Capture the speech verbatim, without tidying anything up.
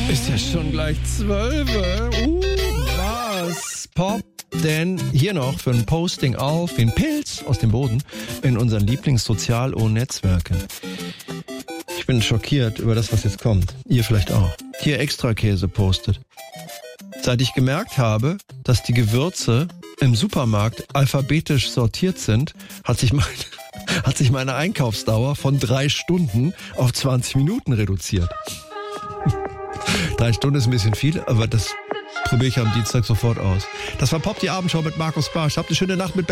Ist ja schon gleich zwölf. Uh, was? Pop. Denn hier noch für ein Posting auf den Pilz aus dem Boden in unseren Lieblings-Sozial-O-Netzwerken. Ich bin schockiert über das, was jetzt kommt. Ihr vielleicht auch. Hier Extrakäse postet. Seit ich gemerkt habe, dass die Gewürze im Supermarkt alphabetisch sortiert sind, hat sich, mein, hat sich meine Einkaufsdauer von drei Stunden auf zwanzig Minuten reduziert. Drei Stunden ist ein bisschen viel, aber das probiere ich am Dienstag sofort aus. Das war Pop, die Abendschau mit Markus Barsch. Habt eine schöne Nacht mit